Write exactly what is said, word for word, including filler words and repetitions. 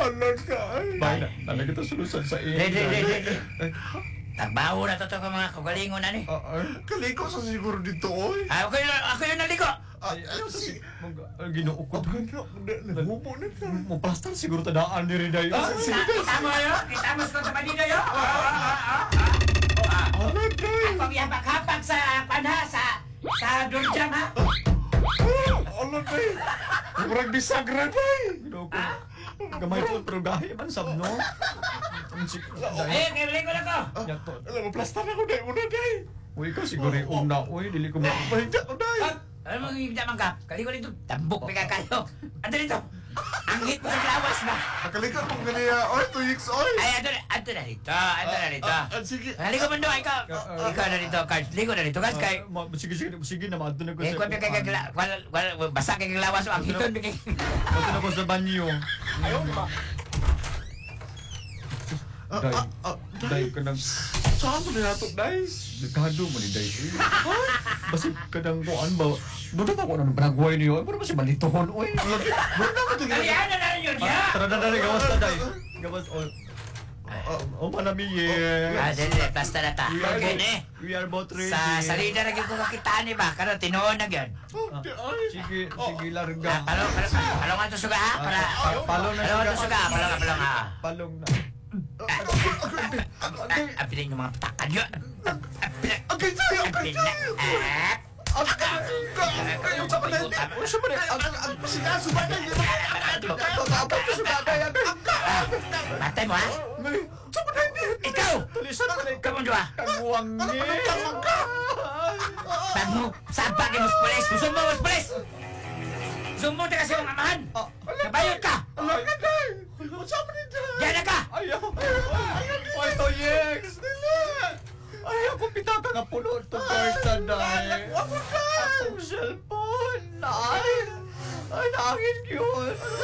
Alam ka ay. Bay na, talaga ito sulusan sa iyo. Day, day, day, day, day. Tagbaho na to to ka mga kagalingon na ni. Ah, ay. Kaliko sa siguro dito, oy. Ah, ako yun, ako yun naliko. Ah, Ay, ano si... si... Ginuo ko. Nagubo na ka. Mo pastor siguro tadaan diri dayo. Ah, sige. Kita mo yun? Kita mo sa bandido yun? Alam ka ay. Ako yabak-habak sa panha, sa... sa Durjam ha? Alam ka ay. Murag bisagra na ay. Ginuo ko. Gamay ko pero gahi man sab no. Ang sik. Eh, kailangan ko na ko. Yato. Alam mo, plastar ako dahil muna dahil. Uy ka siguro yung una. Uy, dili ko ma... Mahigda ko dahil. Ano mo yung damang ka? Kaliko dito, tambok pika kayo. Ano dito? Ang hit mo sa lawas ba? Nakalikat mong ganiya, oy, two weeks, oy. Ay, ato na, ato na dito, ato na dito. Ah, ah, sige. Haliko mo doon, ikaw. Ikaw na dito, Carl. Liko na dito, guys. Kay... Ah, ma- Sige, sige, sige na maadto na ko Eh, kung may kay kagla... Wala, wala, basa kay lawas mo. Ang hiton, may kay... Maadto na ko sa banyo. Ayaw pa. Ah, Day. ah, ah, Day dahil. ka nang... Saan mo na nato, dahil? Nagkado mo ni Day. Basi ka nang kuan ba? Doon pa ko nang panagway niyo. Ay, pero basi malituhon. Uy. Lagi, muna naman tingin. Kalihan na na yun, ya! Tara na na, gawas na Day. Gawas. Oh, oh manamiye. Ah, dili, basta na ta. We are Okay, both- eh. We are both ready. Sa salida na ko kakitaan ni ba? Karon tinuon na gyud. Oh, di ay. Sige, sige Ah, larga. palo, palo, palo nga to suga ha? Para... Ah, palong na Palo nga to siya. suga, palo nga, palo nga. Palong na. Ah, apilin yung mga patakan yun. Apilin, Okay, tayo, okay, apilin tayo. na. Ang kayo sa pala hindi. Oh, siya ba na? Ang ang sinaso ba na hindi mo kayo kapag ko sa bagay ang Matay mo ha? sa pala hindi. Ikaw! Tulisan na na Kamu dua. kaguwang ni. Pag mo, sabag yung pulis. Gusto mo mas pulis. Gusto mo na kasi yung amahan. Nabayot ka. Ang ganda. Sa pala hindi. Diyan na ka. Ayaw. Ay, to yex. Ayaw ko pitaka nga puno ito. Karta dahil. Wag mo ka. Akong cellphone. Ay. Ay, naangin yun.